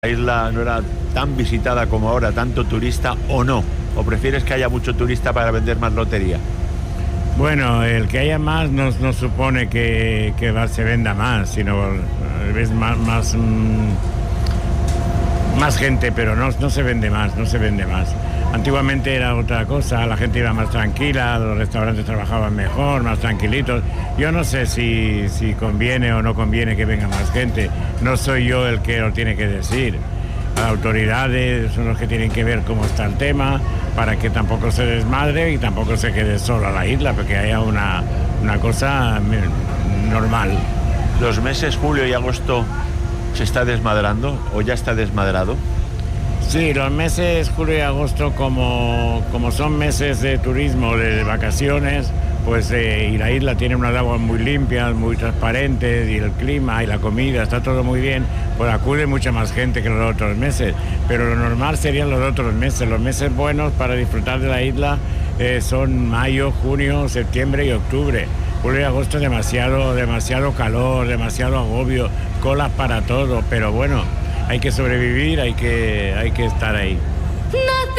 La isla no era tan visitada como ahora, tanto turista o no. ¿O prefieres que haya mucho turista para vender más lotería? Bueno, el que haya más no supone se venda más, sino ves más gente, pero no se vende más, no se vende más. Antiguamente era otra cosa, la gente iba más tranquila, los restaurantes trabajaban mejor, más tranquilitos. Yo no sé si conviene o no conviene que venga más gente, no soy yo el que lo tiene que decir. Las autoridades son los que tienen que ver cómo está el tema, para que tampoco se desmadre y tampoco se quede sola la isla, porque haya una cosa normal. ¿Los meses julio y agosto se está desmadrando o ya está desmadrado? Sí, los meses julio y agosto, como son meses de turismo, de vacaciones, pues y la isla tiene unas aguas muy limpias, muy transparentes, y el clima y la comida, está todo muy bien, pues acude mucha más gente que los otros meses. Pero lo normal serían los otros meses. Los meses buenos para disfrutar de la isla son mayo, junio, septiembre y octubre. Julio y agosto demasiado calor, demasiado agobio, colas para todo, pero bueno, hay que sobrevivir, hay que estar ahí.